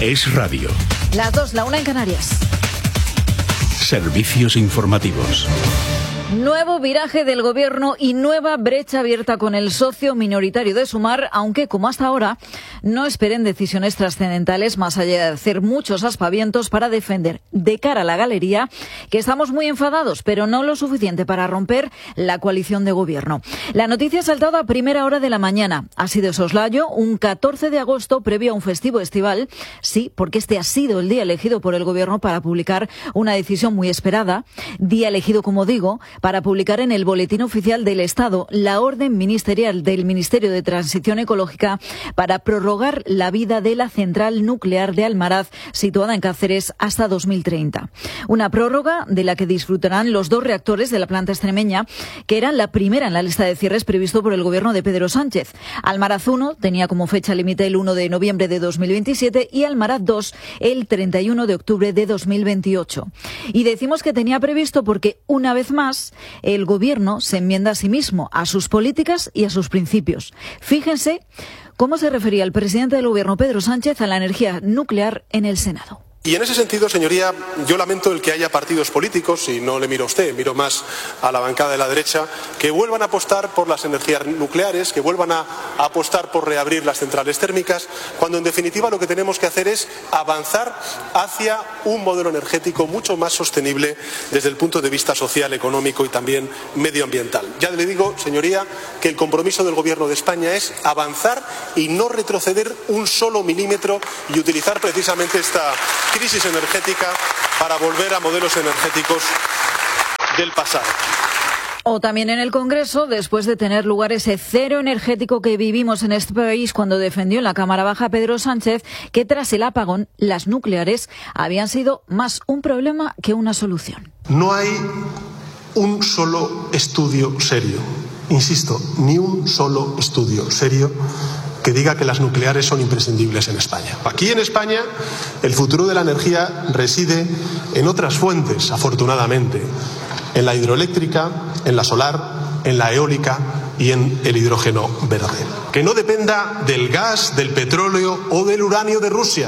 Es Radio. Las 2, la 1 en Canarias. Servicios informativos. Nuevo viraje del Gobierno y nueva brecha abierta con el socio minoritario de Sumar, aunque, como hasta ahora, no esperen decisiones trascendentales más allá de hacer muchos aspavientos para defender de cara a la galería que estamos muy enfadados, pero no lo suficiente para romper la coalición de Gobierno. La noticia ha saltado a primera hora de la mañana. Ha sido soslayo, un 14 de agosto previo a un festivo estival. Sí, porque este ha sido el día elegido por el Gobierno para publicar una decisión muy esperada. Día elegido, como digo, para publicar en el Boletín Oficial del Estado la orden ministerial del Ministerio de Transición Ecológica para prorrogar la vida de la central nuclear de Almaraz, situada en Cáceres, hasta 2030. Una prórroga de la que disfrutarán los 2 reactores de la planta extremeña, que eran la primera en la lista de cierres previsto por el Gobierno de Pedro Sánchez. Almaraz 1 tenía como fecha límite el 1 de noviembre de 2027 y Almaraz 2 el 31 de octubre de 2028. Y decimos que tenía previsto porque, una vez más, el Gobierno se enmienda a sí mismo, a sus políticas y a sus principios. Fíjense cómo se refería el presidente del Gobierno, Pedro Sánchez, a la energía nuclear en el Senado. Y en ese sentido, señoría, yo lamento el que haya partidos políticos, y no le miro a usted, miro más a la bancada de la derecha, que vuelvan a apostar por las energías nucleares, que vuelvan a apostar por reabrir las centrales térmicas, cuando en definitiva lo que tenemos que hacer es avanzar hacia un modelo energético mucho más sostenible desde el punto de vista social, económico y también medioambiental. Ya le digo, señoría, que el compromiso del Gobierno de España es avanzar y no retroceder un solo milímetro y utilizar precisamente esta crisis energética para volver a modelos energéticos del pasado. O también en el Congreso, después de tener lugar ese cero energético que vivimos en este país cuando defendió en la Cámara Baja Pedro Sánchez que tras el apagón las nucleares habían sido más un problema que una solución. No hay un solo estudio serio, insisto, ni un solo estudio serio que diga que las nucleares son imprescindibles en España. Aquí en España el futuro de la energía reside en otras fuentes, afortunadamente, en la hidroeléctrica, en la solar, en la eólica y en el hidrógeno verde. Que no dependa del gas, del petróleo o del uranio de Rusia.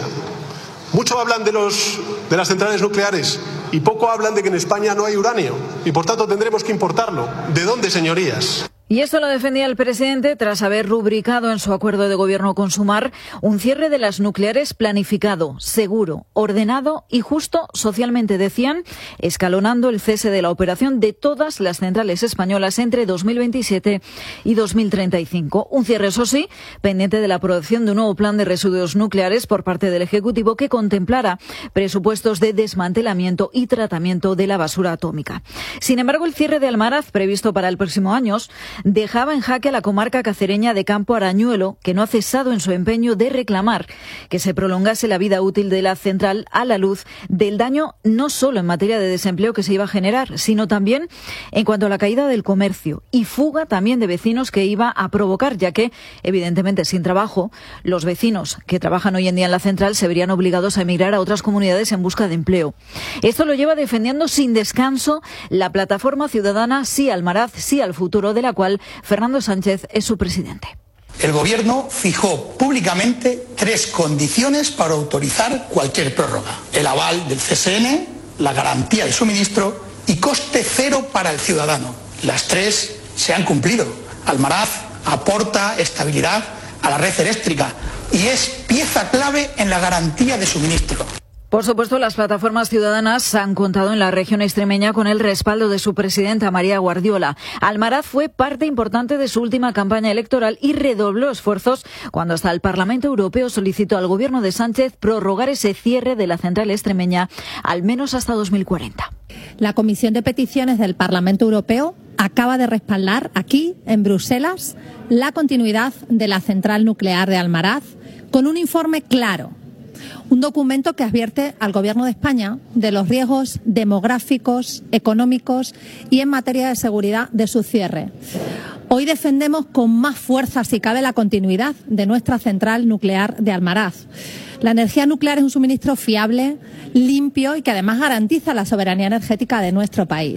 Mucho hablan de las centrales nucleares y poco hablan de que en España no hay uranio y por tanto tendremos que importarlo. ¿De dónde, señorías? Y eso lo defendía el presidente tras haber rubricado en su acuerdo de gobierno con Sumar un cierre de las nucleares planificado, seguro, ordenado y justo socialmente, decían, escalonando el cese de la operación de todas las centrales españolas entre 2027 y 2035. Un cierre, eso sí, pendiente de la aprobación de un nuevo plan de residuos nucleares por parte del Ejecutivo que contemplara presupuestos de desmantelamiento y tratamiento de la basura atómica. Sin embargo, el cierre de Almaraz, previsto para el próximo año, dejaba en jaque a la comarca cacereña de Campo Arañuelo, que no ha cesado en su empeño de reclamar que se prolongase la vida útil de la central a la luz del daño no solo en materia de desempleo que se iba a generar, sino también en cuanto a la caída del comercio y fuga también de vecinos que iba a provocar, ya que, evidentemente, sin trabajo, los vecinos que trabajan hoy en día en la central se verían obligados a emigrar a otras comunidades en busca de empleo. Esto lo lleva defendiendo sin descanso la plataforma ciudadana Sí Almaraz, Sí al Futuro, de la cual Fernando Sánchez es su presidente. El Gobierno fijó públicamente 3 condiciones para autorizar cualquier prórroga: el aval del CSN, la garantía de suministro y coste cero para el ciudadano. Las 3 se han cumplido. Almaraz aporta estabilidad a la red eléctrica y es pieza clave en la garantía de suministro. Por supuesto, las plataformas ciudadanas han contado en la región extremeña con el respaldo de su presidenta, María Guardiola. Almaraz fue parte importante de su última campaña electoral y redobló esfuerzos cuando hasta el Parlamento Europeo solicitó al Gobierno de Sánchez prorrogar ese cierre de la central extremeña al menos hasta 2040. La Comisión de Peticiones del Parlamento Europeo acaba de respaldar aquí, en Bruselas, la continuidad de la central nuclear de Almaraz con un informe claro. Un documento que advierte al Gobierno de España de los riesgos demográficos, económicos y en materia de seguridad de su cierre. Hoy defendemos con más fuerza, si cabe, la continuidad de nuestra central nuclear de Almaraz. La energía nuclear es un suministro fiable, limpio y que además garantiza la soberanía energética de nuestro país.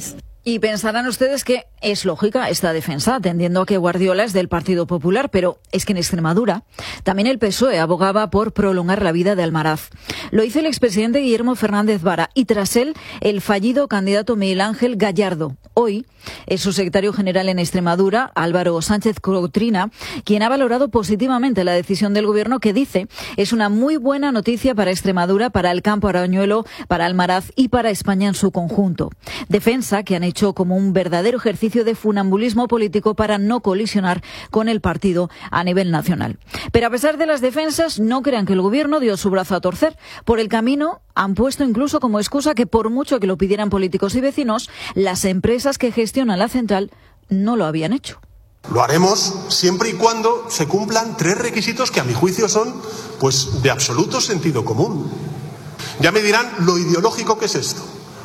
Y pensarán ustedes que es lógica esta defensa, atendiendo a que Guardiola es del Partido Popular, pero es que en Extremadura también el PSOE abogaba por prolongar la vida de Almaraz. Lo hizo el expresidente Guillermo Fernández Vara y tras él el fallido candidato Miguel Ángel Gallardo. Hoy es su secretario general en Extremadura, Álvaro Sánchez Cotrina, quien ha valorado positivamente la decisión del Gobierno, que dice es una muy buena noticia para Extremadura, para el campo arañuelo, para Almaraz y para España en su conjunto. Defensa que han hecho como un verdadero ejercicio de funambulismo político para no colisionar con el partido a nivel nacional. Pero a pesar de las defensas, no crean que el Gobierno dio su brazo a torcer. Por el camino han puesto incluso como excusa que por mucho que lo pidieran políticos y vecinos, las empresas que gestionan la central no lo habían hecho. Lo haremos siempre y cuando se cumplan 3 requisitos que a mi juicio son pues de absoluto sentido común. Ya me dirán lo ideológico que es esto.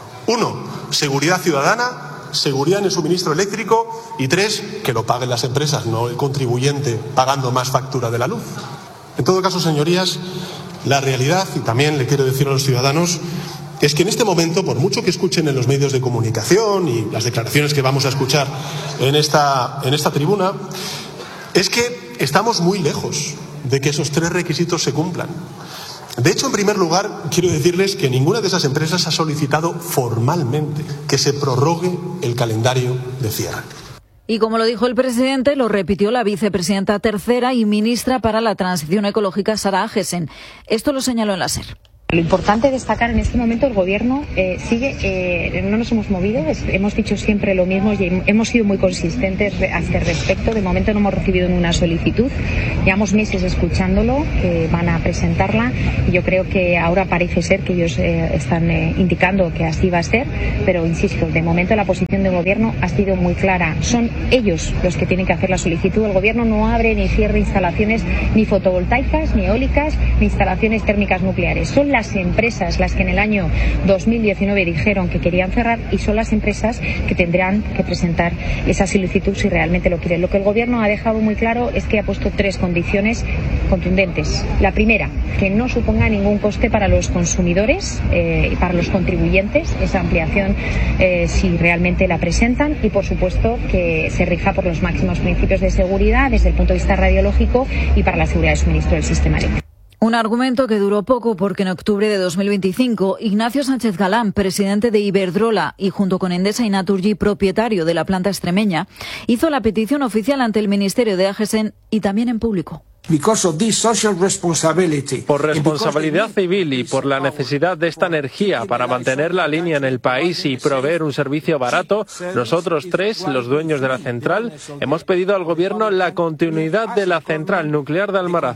1, seguridad ciudadana, seguridad en el suministro eléctrico y 3, que lo paguen las empresas, no el contribuyente pagando más factura de la luz. En todo caso, señorías, la realidad, y también le quiero decir a los ciudadanos, es que en este momento, por mucho que escuchen en los medios de comunicación y las declaraciones que vamos a escuchar en esta tribuna, es que estamos muy lejos de que esos 3 requisitos se cumplan. De hecho, en primer lugar, quiero decirles que ninguna de esas empresas ha solicitado formalmente que se prorrogue el calendario de cierre. Y como lo dijo el presidente, lo repitió la vicepresidenta tercera y ministra para la Transición Ecológica, Sara Agesen. Esto lo señaló en la SER. Lo importante es destacar en este momento el Gobierno sigue, no nos hemos movido, hemos dicho siempre lo mismo y hemos sido muy consistentes a este respecto. De momento no hemos recibido ninguna solicitud, llevamos meses escuchándolo, que van a presentarla y yo creo que ahora parece ser que ellos están indicando que así va a ser, pero insisto, de momento la posición del Gobierno ha sido muy clara. Son ellos los que tienen que hacer la solicitud. El Gobierno no abre ni cierra instalaciones ni fotovoltaicas, ni eólicas, ni instalaciones térmicas nucleares. Son las empresas las que en el año 2019 dijeron que querían cerrar y son las empresas que tendrán que presentar esa solicitud si realmente lo quieren. Lo que el Gobierno ha dejado muy claro es que ha puesto 3 condiciones contundentes. La primera, que no suponga ningún coste para los consumidores y para los contribuyentes, esa ampliación si realmente la presentan, y por supuesto que se rija por los máximos principios de seguridad desde el punto de vista radiológico y para la seguridad de suministro del sistema eléctrico. Un argumento que duró poco porque en octubre de 2025 Ignacio Sánchez Galán, presidente de Iberdrola y junto con Endesa y Naturgy, propietario de la planta extremeña, hizo la petición oficial ante el Ministerio de Agesen y también en público. Por responsabilidad civil y por la necesidad de esta energía para mantener la línea en el país y proveer un servicio barato, nosotros 3, los dueños de la central, hemos pedido al Gobierno la continuidad de la central nuclear de Almaraz.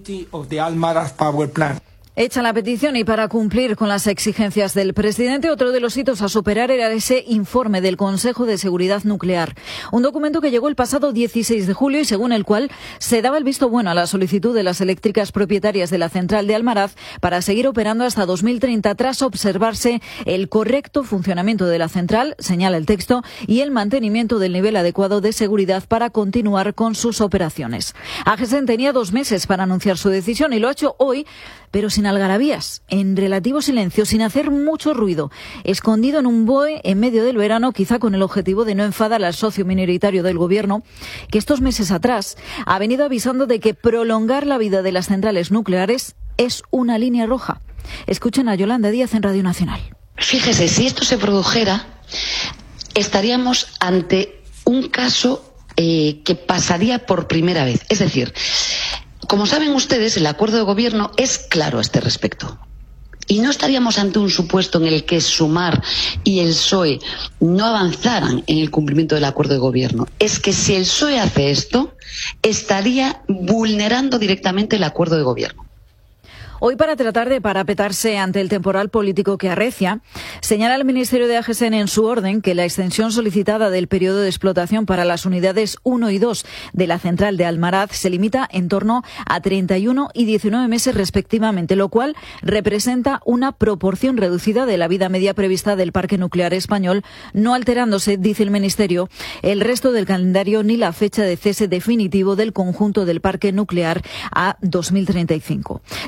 Hecha la petición y para cumplir con las exigencias del presidente, otro de los hitos a superar era ese informe del Consejo de Seguridad Nuclear. Un documento que llegó el pasado 16 de julio y según el cual se daba el visto bueno a la solicitud de las eléctricas propietarias de la central de Almaraz para seguir operando hasta 2030 tras observarse el correcto funcionamiento de la central, señala el texto, y el mantenimiento del nivel adecuado de seguridad para continuar con sus operaciones. Agesen tenía 2 meses para anunciar su decisión y lo ha hecho hoy, pero sin algarabías, en relativo silencio, sin hacer mucho ruido, escondido en un BOE en medio del verano, quizá con el objetivo de no enfadar al socio minoritario del Gobierno, que estos meses atrás ha venido avisando de que prolongar la vida de las centrales nucleares es una línea roja. Escuchen a Yolanda Díaz en Radio Nacional. Fíjese, si esto se produjera, estaríamos ante un caso que pasaría por primera vez. Es decir, como saben ustedes, el acuerdo de gobierno es claro a este respecto. Y no estaríamos ante un supuesto en el que Sumar y el PSOE no avanzaran en el cumplimiento del acuerdo de gobierno. Es que si el PSOE hace esto, estaría vulnerando directamente el acuerdo de gobierno. Hoy, para tratar de parapetarse ante el temporal político que arrecia, señala el Ministerio de Agesen en su orden que la extensión solicitada del periodo de explotación para las unidades 1 y 2 de la central de Almaraz se limita en torno a 31 y 19 meses respectivamente, lo cual representa una proporción reducida de la vida media prevista del parque nuclear español, no alterándose, dice el Ministerio, el resto del calendario ni la fecha de cese definitivo del conjunto del parque nuclear a 2035. Señala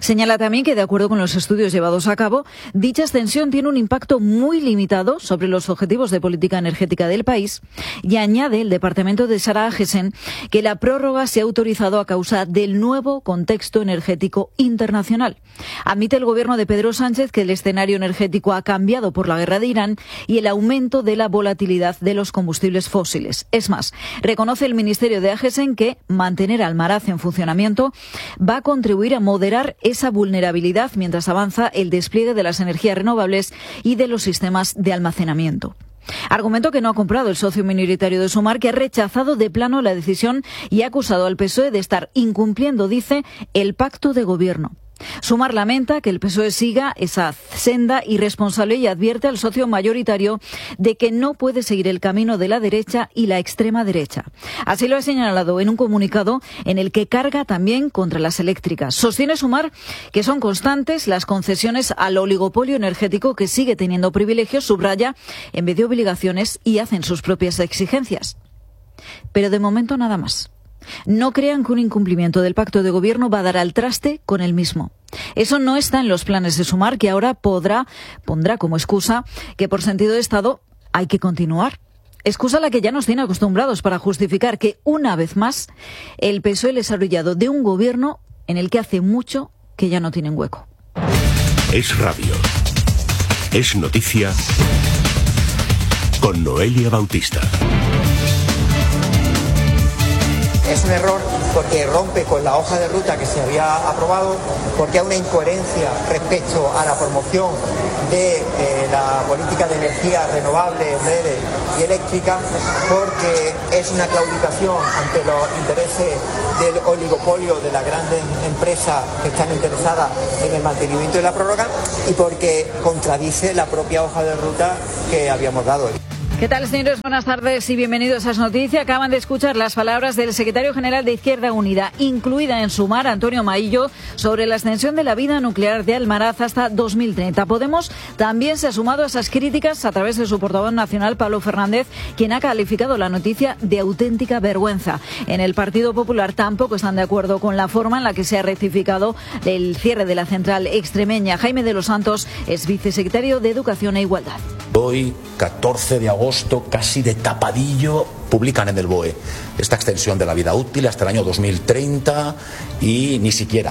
también que, de acuerdo con los estudios llevados a cabo, dicha extensión tiene un impacto muy limitado sobre los objetivos de política energética del país, y añade el departamento de Sara Agesen que la prórroga se ha autorizado a causa del nuevo contexto energético internacional. Admite el gobierno de Pedro Sánchez que el escenario energético ha cambiado por la guerra de Irán y el aumento de la volatilidad de los combustibles fósiles. Es más, reconoce el Ministerio de Agesen que mantener Almaraz en funcionamiento va a contribuir a moderar esa vulnerabilidad mientras avanza el despliegue de las energías renovables y de los sistemas de almacenamiento. Argumento que no ha comprado el socio minoritario de Sumar, que ha rechazado de plano la decisión y ha acusado al PSOE de estar incumpliendo, dice, el pacto de gobierno. Sumar lamenta que el PSOE siga esa senda irresponsable y advierte al socio mayoritario de que no puede seguir el camino de la derecha y la extrema derecha. Así lo ha señalado en un comunicado en el que carga también contra las eléctricas. Sostiene Sumar que son constantes las concesiones al oligopolio energético, que sigue teniendo privilegios, subraya, en vez de obligaciones, y hacen sus propias exigencias. Pero de momento nada más. No crean que un incumplimiento del pacto de gobierno va a dar al traste con el mismo. Eso no está en los planes de Sumar, que ahora pondrá como excusa que por sentido de Estado hay que continuar. Excusa a la que ya nos tiene acostumbrados para justificar que, una vez más, el PSOE les ha brillado de un gobierno en el que hace mucho que ya no tienen hueco. Es radio. Es noticia con Noelia Bautista. Es un error porque rompe con la hoja de ruta que se había aprobado, porque hay una incoherencia respecto a la promoción de la política de energía renovable, verde y eléctrica, porque es una claudicación ante los intereses del oligopolio de las grandes empresas que están interesadas en el mantenimiento de la prórroga, y porque contradice la propia hoja de ruta que habíamos dado. ¿Qué tal, señores? Buenas tardes y bienvenidos a Esas Noticias. Acaban de escuchar las palabras del secretario general de Izquierda Unida, incluida en Sumar, Antonio Maillo, sobre la extensión de la vida nuclear de Almaraz hasta 2030. Podemos también se ha sumado a esas críticas a través de su portavoz nacional, Pablo Fernández, quien ha calificado la noticia de auténtica vergüenza. En el Partido Popular tampoco están de acuerdo con la forma en la que se ha rectificado el cierre de la central extremeña. Jaime de los Santos es vicesecretario de Educación e Igualdad. Hoy, 14 de agosto, casi de tapadillo, publican en el BOE esta extensión de la vida útil hasta el año 2030, y ni siquiera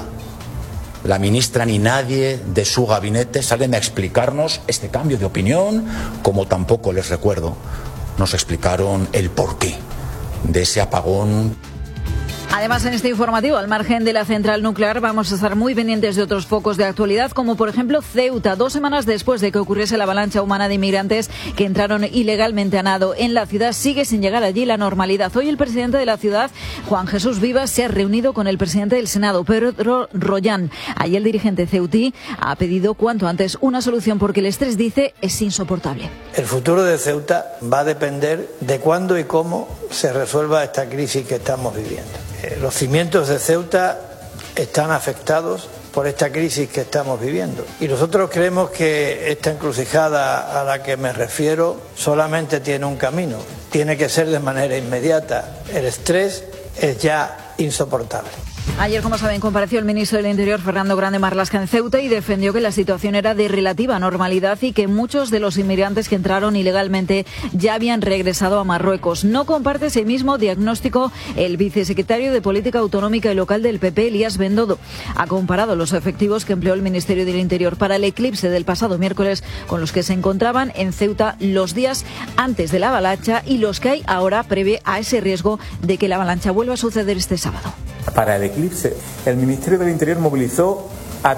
la ministra ni nadie de su gabinete salen a explicarnos este cambio de opinión, como tampoco, les recuerdo, nos explicaron el porqué de ese apagón. Además, en este informativo, al margen de la central nuclear, vamos a estar muy pendientes de otros focos de actualidad, como por ejemplo Ceuta. 2 semanas después de que ocurriese la avalancha humana de inmigrantes que entraron ilegalmente a nado en la ciudad, sigue sin llegar allí la normalidad. Hoy el presidente de la ciudad, Juan Jesús Vivas, se ha reunido con el presidente del Senado, Pedro Rollán. Allí el dirigente ceutí ha pedido cuanto antes una solución porque el estrés, dice, es insoportable. El futuro de Ceuta va a depender de cuándo y cómo se resuelva esta crisis que estamos viviendo. Los cimientos de Ceuta están afectados por esta crisis que estamos viviendo. Y nosotros creemos que esta encrucijada a la que me refiero solamente tiene un camino. Tiene que ser de manera inmediata. El estrés es ya insoportable. Ayer, como saben, compareció el ministro del Interior, Fernando Grande Marlaska, en Ceuta y defendió que la situación era de relativa normalidad y que muchos de los inmigrantes que entraron ilegalmente ya habían regresado a Marruecos. No comparte ese mismo diagnóstico el vicesecretario de Política Autonómica y Local del PP, Elías Bendodo. Ha comparado los efectivos que empleó el Ministerio del Interior para el eclipse del pasado miércoles con los que se encontraban en Ceuta los días antes de la avalancha y los que hay ahora previa a ese riesgo de que la avalancha vuelva a suceder este sábado. Para el eclipse, el Ministerio del Interior movilizó a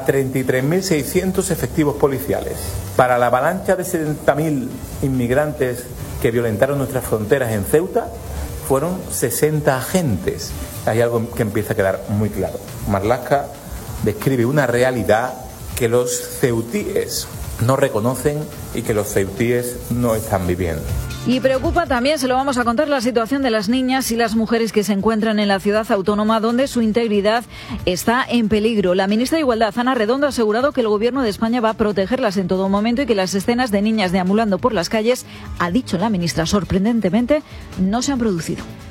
33.600 efectivos policiales. Para la avalancha de 70.000 inmigrantes que violentaron nuestras fronteras en Ceuta, fueron 60 agentes. Hay algo que empieza a quedar muy claro. Marlaska describe una realidad que los ceutíes no reconocen y que los ceutíes no están viviendo. Y preocupa también, se lo vamos a contar, la situación de las niñas y las mujeres que se encuentran en la ciudad autónoma, donde su integridad está en peligro. La ministra de Igualdad, Ana Redondo, ha asegurado que el Gobierno de España va a protegerlas en todo momento y que las escenas de niñas deambulando por las calles, ha dicho la ministra, sorprendentemente, no se han producido.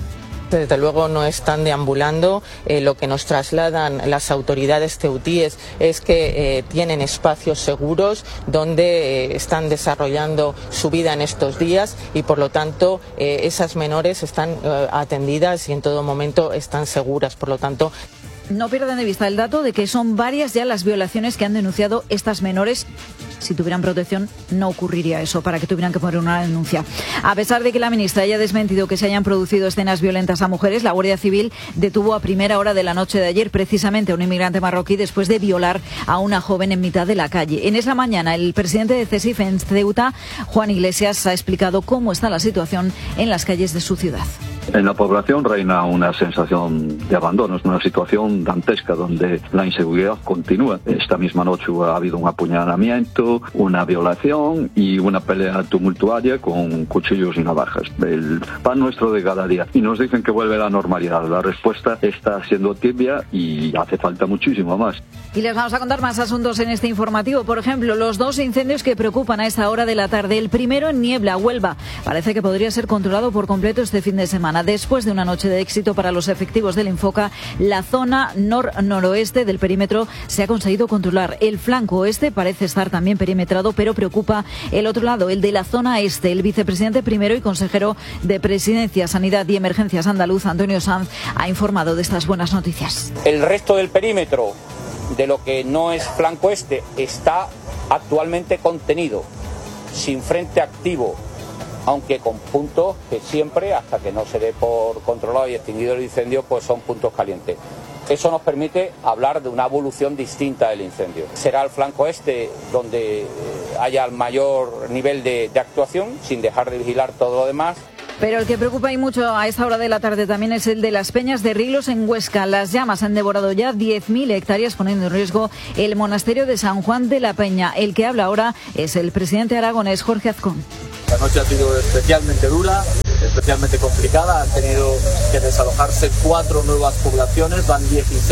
Desde luego no están deambulando. Lo que nos trasladan las autoridades ceutíes es que tienen espacios seguros donde están desarrollando su vida en estos días y por lo tanto esas menores están atendidas y en todo momento están seguras. Por lo tanto, no pierdan de vista el dato de que son varias ya las violaciones que han denunciado estas menores. Si tuvieran protección no ocurriría eso, para que tuvieran que poner una denuncia. A pesar de que la ministra haya desmentido que se hayan producido escenas violentas a mujeres, la Guardia Civil detuvo a primera hora de la noche de ayer precisamente a un inmigrante marroquí después de violar a una joven en mitad de la calle. En esa mañana el presidente de CESIF en Ceuta, Juan Iglesias, ha explicado cómo está la situación en las calles de su ciudad. En la población reina una sensación de abandono, es una situación dantesca donde la inseguridad continúa. Esta misma noche ha habido un apuñalamiento, una violación y una pelea tumultuaria con cuchillos y navajas. El pan nuestro de cada día. Y nos dicen que vuelve la normalidad. La respuesta está siendo tibia y hace falta muchísimo más. Y les vamos a contar más asuntos en este informativo. Por ejemplo, los dos incendios que preocupan a esta hora de la tarde. El primero en Niebla, Huelva. Parece que podría ser controlado por completo este fin de semana. Después de una noche de éxito para los efectivos del Infoca, la zona noroeste del perímetro se ha conseguido controlar. El flanco oeste parece estar también perimetrado, pero preocupa el otro lado, el de la zona este. El vicepresidente primero y consejero de Presidencia, Sanidad y Emergencias andaluz, Antonio Sanz, ha informado de estas buenas noticias. El resto del perímetro de lo que no es flanco este está actualmente contenido, sin frente activo, aunque con puntos que siempre, hasta que no se dé por controlado y extinguido el incendio, pues son puntos calientes. Eso nos permite hablar de una evolución distinta del incendio. Será el flanco este donde haya el mayor nivel de actuación, sin dejar de vigilar todo lo demás. Pero el que preocupa y mucho a esta hora de la tarde también es el de las Peñas de Rilos en Huesca. Las llamas han devorado ya 10.000 hectáreas, poniendo en riesgo el monasterio de San Juan de la Peña. El que habla ahora es el presidente aragonés, Jorge Azcón. La noche ha sido especialmente dura, especialmente complicada. Han tenido que desalojarse 4 nuevas poblaciones, van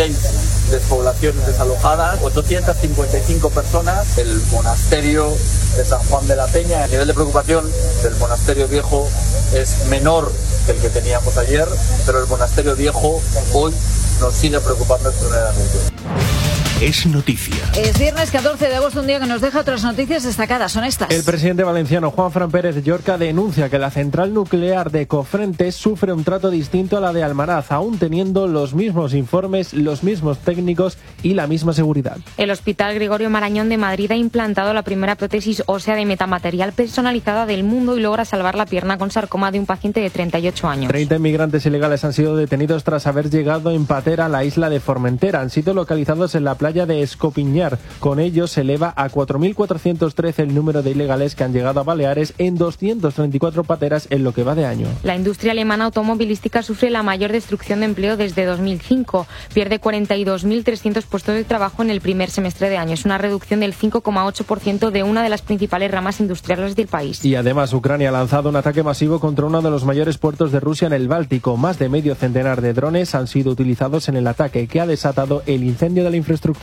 16 despoblaciones desalojadas, 855 personas. El monasterio de San Juan de la Peña, el nivel de preocupación del monasterio viejo es menor que el que teníamos ayer, pero el monasterio viejo hoy nos sigue preocupando extremadamente. Es noticia. Es viernes 14 de agosto, un día que nos deja otras noticias destacadas. Son estas. El presidente valenciano Juanfran Pérez Llorca denuncia que la central nuclear de Cofrentes sufre un trato distinto a la de Almaraz, aún teniendo los mismos informes, los mismos técnicos y la misma seguridad. El Hospital Gregorio Marañón de Madrid ha implantado la primera prótesis ósea de metamaterial personalizada del mundo y logra salvar la pierna con sarcoma de un paciente de 38 años. 30 inmigrantes ilegales han sido detenidos tras haber llegado en patera a la isla de Formentera. Han sido localizados en la playa de Escopiñar. Con ello se eleva a 4.413 el número de ilegales que han llegado a Baleares en 234 pateras en lo que va de año. La industria alemana automovilística sufre la mayor destrucción de empleo desde 2005. Pierde 42.300 puestos de trabajo en el primer semestre de año. Es una reducción del 5,8% de una de las principales ramas industriales del país. Y además Ucrania ha lanzado un ataque masivo contra uno de los mayores puertos de Rusia en el Báltico. Más de medio centenar de drones han sido utilizados en el ataque que ha desatado el incendio de la infraestructura.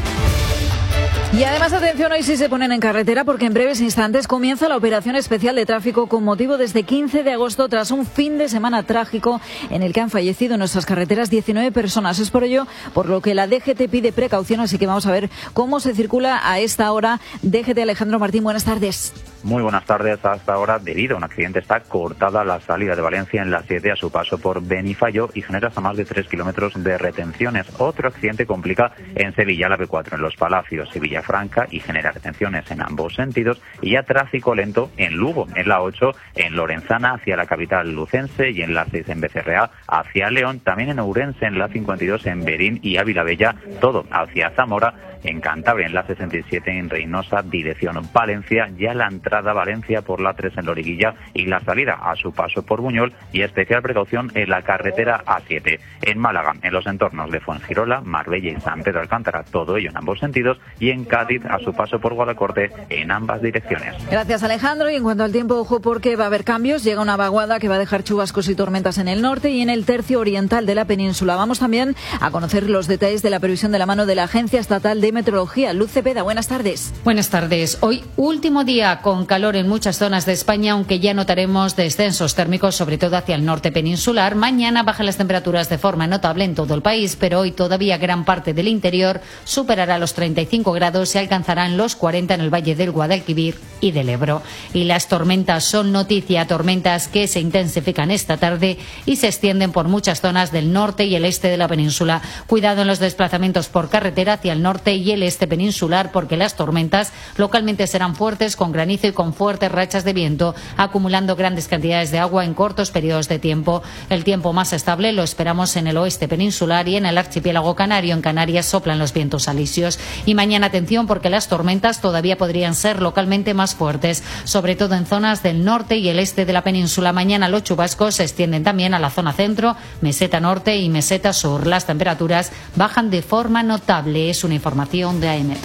Y además, atención, hoy sí se ponen en carretera porque en breves instantes comienza la operación especial de tráfico con motivo desde 15 de agosto tras un fin de semana trágico en el que han fallecido en nuestras carreteras 19 personas. Es por ello por lo que la DGT pide precaución, así que vamos a ver cómo se circula a esta hora. DGT Alejandro Martín, buenas tardes. Muy buenas tardes. Hasta ahora, debido a un accidente, está cortada la salida de Valencia en la 7 a su paso por Benifallo y genera hasta más de 3 kilómetros de retenciones. Otro accidente complica en Sevilla la B4 en Los Palacios y Villafranca y genera retenciones en ambos sentidos. Y ya tráfico lento en Lugo, en la 8, en Lorenzana hacia la capital lucense y en la 6 en Becerrea hacia León. También en Ourense, en la 52 en Berín y Ávila Bella, todo hacia Zamora. En Cantabria, en la 67 en Reynosa, dirección Valencia, ya la entrada a Valencia por la 3 en Loriguilla y la salida a su paso por Buñol y especial precaución en la carretera A7. En Málaga, en los entornos de Fuengirola, Marbella y San Pedro Alcántara, todo ello en ambos sentidos, y en Cádiz a su paso por Guadacorte en ambas direcciones. Gracias, Alejandro. Y en cuanto al tiempo, ojo porque va a haber cambios. Llega una vaguada que va a dejar chubascos y tormentas en el norte y en el tercio oriental de la península. Vamos también a conocer los detalles de la previsión de la mano de la Agencia Estatal de meteorología. Luz Cepeda, buenas tardes. Buenas tardes. Hoy último día con calor en muchas zonas de España, aunque ya notaremos descensos térmicos, sobre todo hacia el norte peninsular. Mañana bajan las temperaturas de forma notable en todo el país, pero hoy todavía gran parte del interior superará los 35 grados y alcanzarán los 40 en el valle del Guadalquivir y del Ebro. Y las tormentas son noticia, tormentas que se intensifican esta tarde y se extienden por muchas zonas del norte y el este de la península. Cuidado en los desplazamientos por carretera hacia el norte y el este peninsular, porque las tormentas localmente serán fuertes, con granizo y con fuertes rachas de viento, acumulando grandes cantidades de agua en cortos periodos de tiempo. El tiempo más estable lo esperamos en el oeste peninsular y en el archipiélago canario. En Canarias soplan los vientos alisios. Y mañana atención, porque las tormentas todavía podrían ser localmente más fuertes, sobre todo en zonas del norte y el este de la península. Mañana los chubascos se extienden también a la zona centro, meseta norte y meseta sur. Las temperaturas bajan de forma notable. Es una información de AEMET.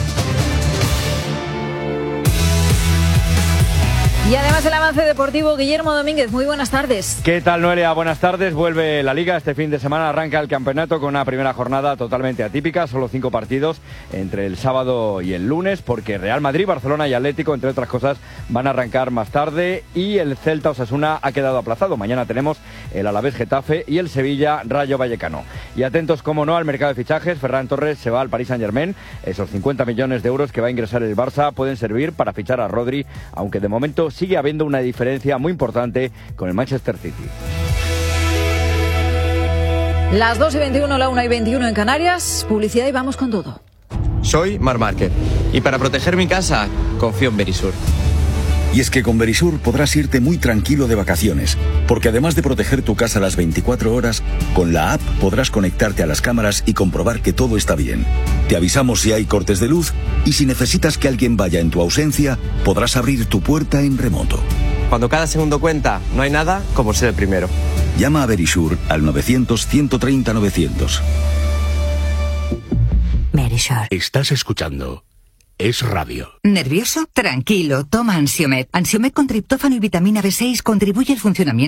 Y además el avance deportivo, Guillermo Domínguez, muy buenas tardes. ¿Qué tal, Noelia? Buenas tardes. Vuelve la Liga. Este fin de semana arranca el campeonato con una primera jornada totalmente atípica. Solo 5 partidos entre el sábado y el lunes, porque Real Madrid, Barcelona y Atlético, entre otras cosas, van a arrancar más tarde. Y el Celta Osasuna ha quedado aplazado. Mañana tenemos el Alavés Getafe y el Sevilla Rayo Vallecano. Y atentos, como no, al mercado de fichajes. Ferran Torres se va al Paris Saint-Germain. Esos 50 millones de euros que va a ingresar el Barça pueden servir para fichar a Rodri, aunque de momento sigue habiendo una diferencia muy importante con el Manchester City. Las 2:21, la 1:21 en Canarias. Publicidad y vamos con todo. Soy Marc Márquez y para proteger mi casa confío en Verisur. Y es que con Verisur podrás irte muy tranquilo de vacaciones, porque además de proteger tu casa las 24 horas, con la app podrás conectarte a las cámaras y comprobar que todo está bien. Te avisamos si hay cortes de luz y si necesitas que alguien vaya en tu ausencia, podrás abrir tu puerta en remoto. Cuando cada segundo cuenta, no hay nada como ser el primero. Llama a Verisur al 900-130-900. Verisur. Estás escuchando Es Radio. ¿Nervioso? Tranquilo, toma Ansiomed. Ansiomed con triptófano y vitamina B6 contribuye al funcionamiento